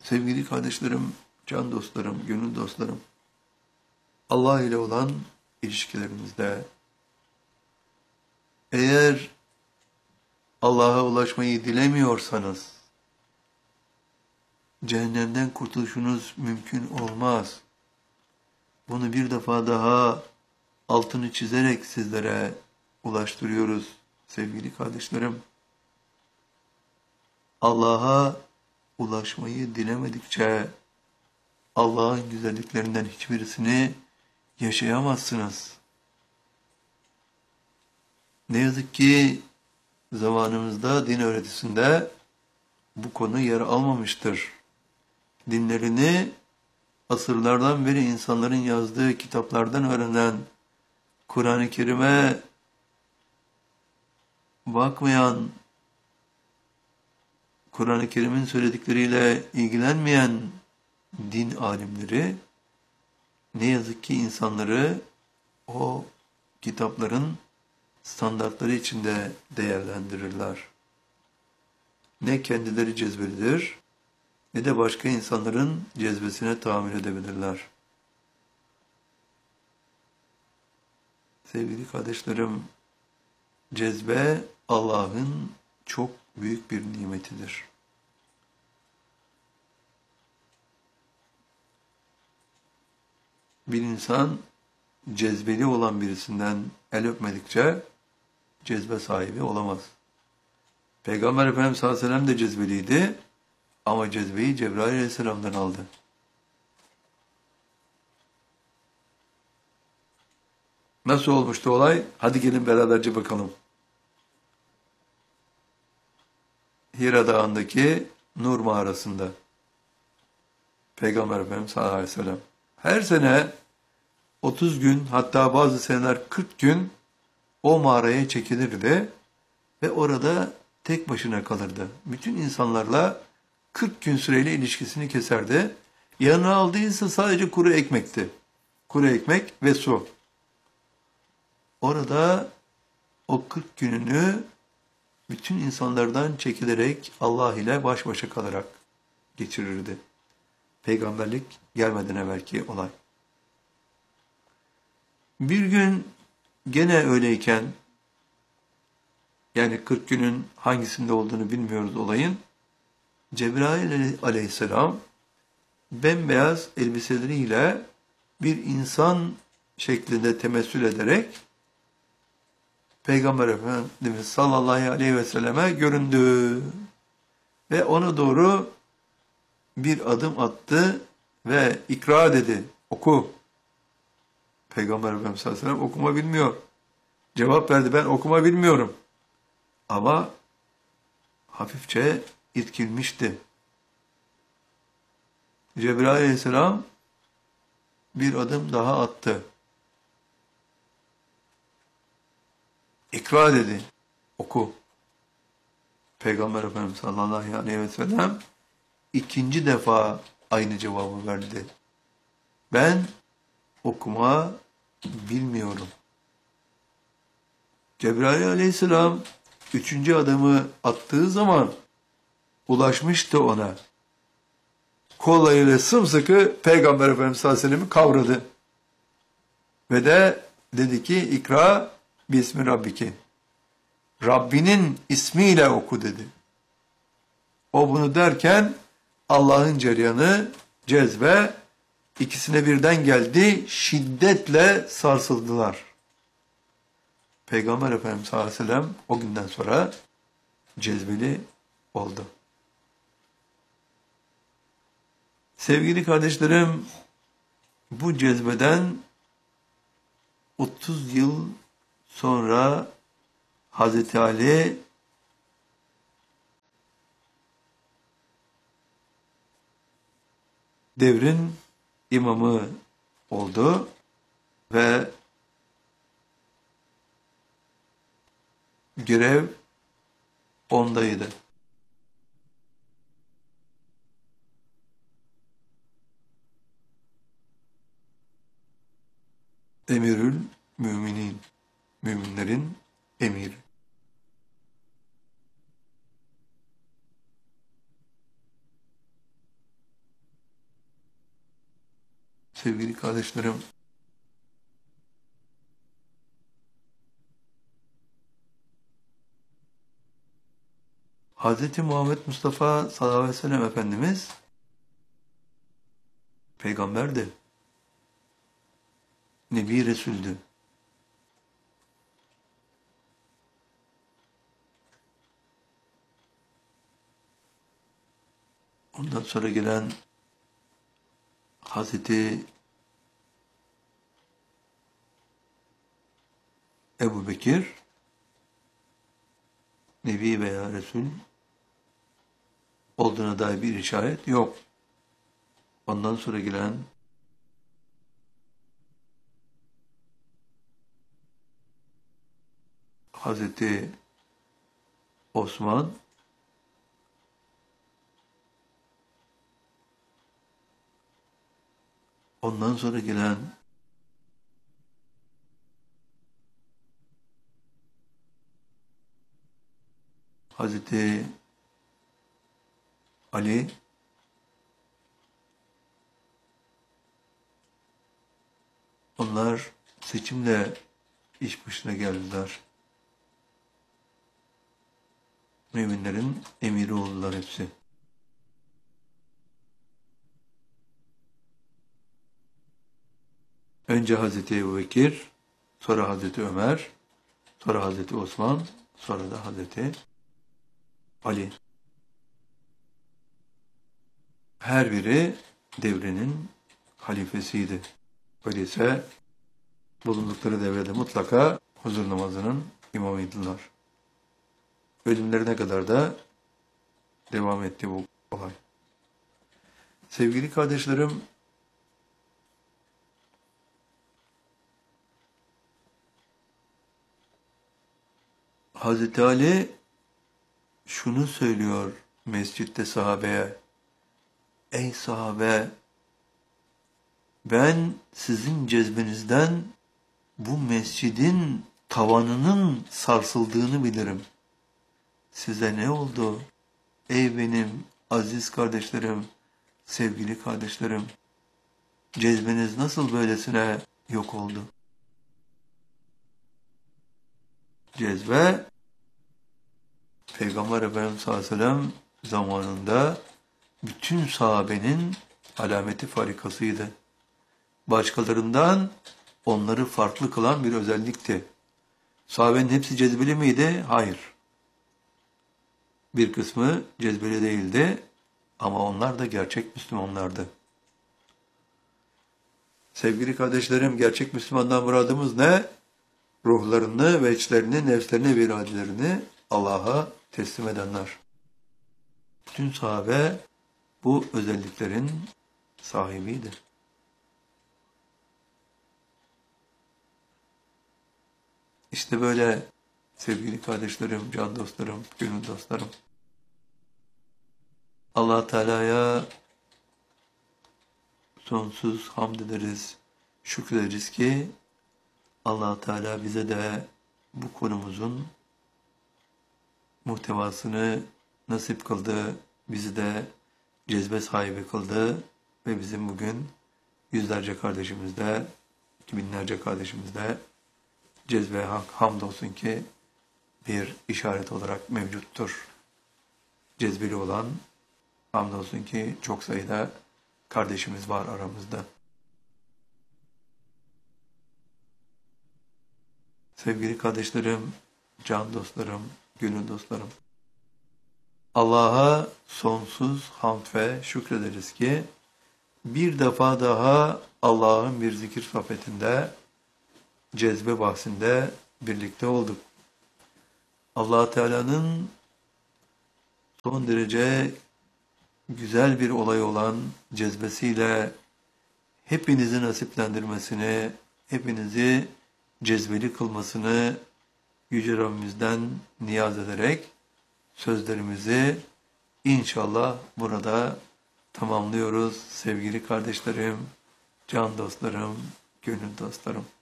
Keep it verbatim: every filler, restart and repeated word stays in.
Sevgili kardeşlerim, can dostlarım, gönül dostlarım, Allah ile olan ilişkilerimizde eğer Allah'a ulaşmayı dilemiyorsanız cehennemden kurtuluşunuz mümkün olmaz. Bunu bir defa daha altını çizerek sizlere ulaştırıyoruz sevgili kardeşlerim. Allah'a ulaşmayı dilemedikçe Allah'ın güzelliklerinden hiçbirisini yaşayamazsınız. Ne yazık ki zamanımızda din öğretisinde bu konu yer almamıştır. Dinlerini asırlardan beri insanların yazdığı kitaplardan öğrenen, Kur'an-ı Kerim'e bakmayan, Kur'an-ı Kerim'in söyledikleriyle ilgilenmeyen din alimleri ne yazık ki insanları o kitapların standartları içinde değerlendirirler. Ne kendileri cezbelidir ne de başka insanların cezbesine tahammül edebilirler. Sevgili kardeşlerim, cezbe Allah'ın çok büyük bir nimetidir. Bir insan cezbeli olan birisinden el öpmedikçe cezbe sahibi olamaz. Peygamber Efendimiz sallallahu aleyhi ve sellem de cezbeliydi ama cezbeyi Cebrail aleyhisselam'dan aldı. Nasıl olmuştu olay? Hadi gelin beraberce bakalım. Hira Dağı'ndaki Nur Mağarası'nda Peygamber Efendimiz sallallahu aleyhi ve sellem her sene otuz gün, hatta bazı seneler kırk gün o mağaraya çekilirdi ve orada tek başına kalırdı. Bütün insanlarla kırk gün süreyle ilişkisini keserdi. Yanına aldıysa sadece kuru ekmekti. Kuru ekmek ve su. Orada o kırk gününü bütün insanlardan çekilerek Allah ile baş başa kalarak geçirirdi. Peygamberlik gelmeden evvelki olay. Bir gün gene öyleyken, yani kırk günün hangisinde olduğunu bilmiyoruz olayın, Cebrail aleyhisselam bembeyaz elbiseleriyle bir insan şeklinde temessül ederek Peygamber Efendimiz sallallahu aleyhi ve selleme göründü ve ona doğru bir adım attı ve ikra dedi, oku. Peygamber Efendimiz sallallahu aleyhi ve sellem okuma bilmiyor. Cevap verdi, ben okuma bilmiyorum. Ama hafifçe irkilmişti. Cebrail aleyhisselam bir adım daha attı. İkra dedi, oku. Peygamber Efendimiz sallallahu aleyhi ve sellem ikinci defa aynı cevabı verdi. Ben okuma bilmiyorum. Cebrail aleyhisselam üçüncü adımı attığı zaman ulaşmıştı ona. Kollarıyla sımsıkı Peygamber Efendimiz sallallahu aleyhi ve sellem'i kavradı. Ve de dedi ki, ikra bismi rabbiki. Rabbinin ismiyle oku dedi. O bunu derken Allah'ın cereyanı, cezbe ikisine birden geldi, şiddetle sarsıldılar. Peygamber Efendimiz sallallahu aleyhi ve sellem o günden sonra cezbeli oldu. Sevgili kardeşlerim, bu cezbeden otuz yıl sonra Hazreti Ali devrin imamı oldu ve görev ondaydı. Emirül Müminin, müminlerin emiri. Sevgili kardeşlerim, Hz. Muhammed Mustafa sallallahu aleyhi ve sellem Efendimiz peygamberdi. Nebi Resul'dü. Ondan sonra gelen Hazreti Ebu Bekir, Nebi veya Resul olduğuna dair bir işaret yok. Ondan sonra gelen Hazreti Osman, ondan sonra gelen Hazreti Ali, onlar seçimle iş başına geldiler. Müminlerin emiri oldular hepsi. Önce Hazreti Ebubekir, sonra Hazreti Ömer, sonra Hazreti Osman, sonra da Hazreti Ali. Her biri devrinin halifesiydi. Öyleyse bulundukları devrede mutlaka huzur namazının imamıydılar. Ölümlerine kadar da devam etti bu olay. Sevgili kardeşlerim, Hazreti Ali şunu söylüyor mescitte sahabeye: ey sahabe, ben sizin cezbenizden bu mescidin tavanının sarsıldığını bilirim. Size ne oldu? Ey benim aziz kardeşlerim, sevgili kardeşlerim, cezbeniz nasıl böylesine yok oldu? Cezbe, Peygamber Efendimiz sallallahu aleyhi ve sellem zamanında bütün sahabenin alameti farikasıydı. Başkalarından onları farklı kılan bir özellikti. Sahabenin hepsi cezbeli miydi? Hayır. Bir kısmı cezbeli değildi ama onlar da gerçek Müslümanlardı. Sevgili kardeşlerim, gerçek Müslümandan muradımız ne? Ruhlarını ve içlerini, nefslerini ve iradelerini Allah'a teslim edenler. Bütün sahabe bu özelliklerin sahibiydi. İşte böyle sevgili kardeşlerim, can dostlarım, gönül dostlarım. Allah Teala'ya sonsuz hamd ederiz, şükrederiz ki Allah Teala bize de bu konumuzun muhtevasını nasip kıldı, bizi de cezbe sahibi kıldı ve bizim bugün yüzlerce kardeşimizde, binlerce kardeşimizde cezbe hamdolsun ki bir işaret olarak mevcuttur. Cezbeli olan hamdolsun ki çok sayıda kardeşimiz var aramızda. Sevgili kardeşlerim, can dostlarım, gönül dostlarım, Allah'a sonsuz hamd ve şükrederiz ki bir defa daha Allah'ın bir zikir sohbetinde, cezbe bahsinde birlikte olduk. Allah Teala'nın son derece güzel bir olay olan cezbesiyle hepinizi nasiplendirmesini, hepinizi cezbeli kılmasını Yüce Rabbimizden niyaz ederek sözlerimizi inşallah burada tamamlıyoruz sevgili kardeşlerim, can dostlarım, gönül dostlarım.